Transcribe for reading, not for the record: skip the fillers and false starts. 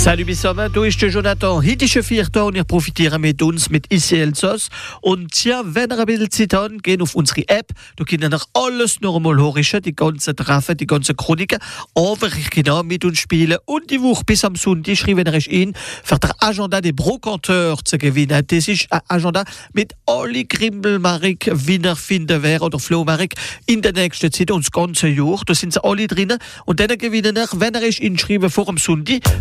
Salut Bissoma, du ist der Jonathan. Heute ist der 4. und ihr profitiert mit uns mit ICL SOS. Und tja, wenn ihr ein bisschen Zeit habt, gehen auf unsere App. Da könnt ihr noch alles normal hören, die ganzen Treffen, die ganzen Chroniken. Aber ich kann auch mit uns spielen. Und die Woche bis am Sonntag schreiben wir euch in, für den Agenda des Brocanteurs zu gewinnen. Das ist ein Agenda mit alle Grimbelmark, Wiener finden wer oder Flohmark in der nächsten Zeit und das ganze Jahr. Da sind sie alle drinnen. Und dann gewinnen wir, wenn ihr euch inschreiben vor dem Sonntag,